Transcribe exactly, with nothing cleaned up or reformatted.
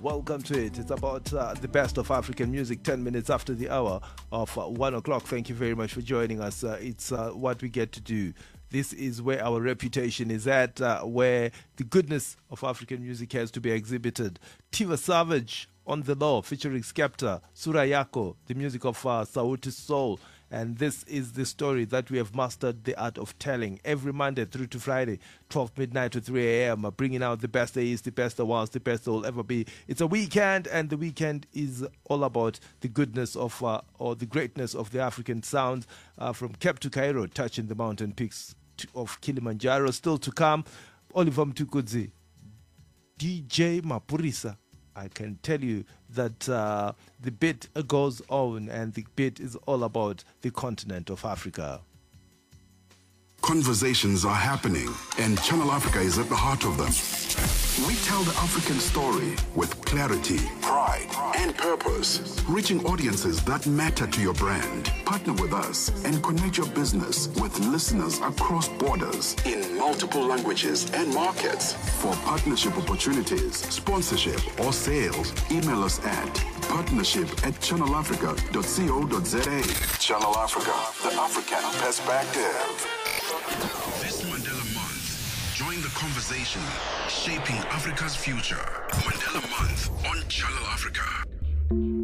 Welcome to it. It's about uh, the best of African music, ten minutes after the hour of uh, one o'clock. Thank you very much for joining us. Uh, it's uh, what we get to do. This is where our reputation is at, uh, where the goodness of African music has to be exhibited. Tiwa Savage on the Law featuring Skepta, Surayako, the music of uh, Sauti Soul. And this is the story that we have mastered the art of telling every Monday through to Friday, twelve midnight to three a.m., bringing out the best there is, the best there was, the best there will ever be. It's a weekend, and the weekend is all about the goodness of, uh, or the greatness of the African sound, uh, from Cape to Cairo, touching the mountain peaks of Kilimanjaro. Still to come, Oliver Mtukudzi, D J Mapurisa. I can tell you that uh, the bit goes on, and the bit is all about the continent of Africa. Conversations are happening, and Channel Africa is at the heart of them. We tell the African story with clarity, pride, and purpose, reaching audiences that matter to your brand. Partner with us and connect your business with listeners across borders in multiple languages and markets. For partnership opportunities, sponsorship, or sales, email us at partnership at channel africa dot co dot za. Channel Africa, the African perspective. This Mandela Month, join the conversation shaping Africa's future. Mandela Month on Channel Africa.